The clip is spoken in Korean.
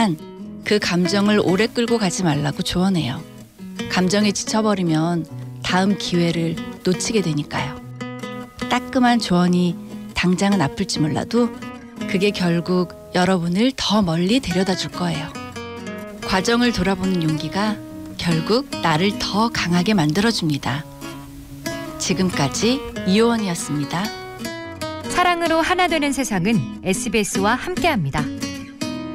하지만 그 감정을 오래 끌고 가지 말라고 조언해요. 감정에 지쳐버리면 다음 기회를 놓치게 되니까요. 따끔한 조언이 당장은 아플지 몰라도 그게 결국 여러분을 더 멀리 데려다 줄 거예요. 과정을 돌아보는 용기가 결국 나를 더 강하게 만들어줍니다. 지금까지 이효원이었습니다. 사랑으로 하나 되는 세상은 SBS와 함께합니다.